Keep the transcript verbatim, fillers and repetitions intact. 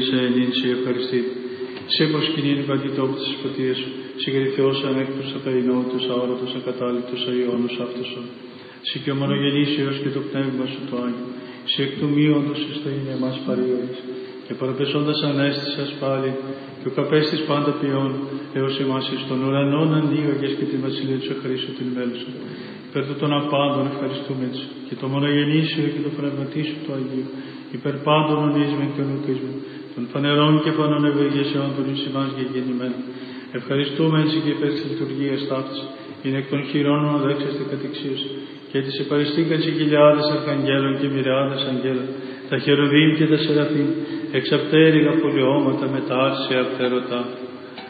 σε ενήν σε ευχαριστή. Σε προσκυνήν κατ' τόπου της φωτίας σου, συγκριθιός ανέκτος απεινότητος, αόρατος, ακατάληπτος, αιώνος αυτοσον. Σε και ο μονογενής Υιός και το Πνεύμα σου το Άγιο, σε εκ του μείοντος εις το είναι εμάς παρήγορης, και παραπεσόντας ανέστησας πάλι, και ο καπέστης πάντα ποιών, έως εμάς εις των ουρανών αντίγαγες και τη βασιλεία του εχαρίσου την μέλουσα. Υπέρ του των απάντων ευχαριστούμε έτσι, και το μονογενής Υιό και το πνευματί σου το Αγίο, υπέρ πάντων ονείσμεν και ονουκίσμεν, των φανερών και φανών ευεργεσιών των εις ημάς γεννημένων. Ευχαριστούμε έτσι και υπέρ της λειτουργίας ταύτης, είναι εκ των χειρών οδέξαστε κατεξίωση, και της επαριστήκαν σε χιλιάδες αρχαγγέλων και μοιράδες αγγέλων, τα χερουβίμ και τα σεραφείμ, εξαπτέρυγα πολιώματα με τα άρσια απτέρωτα.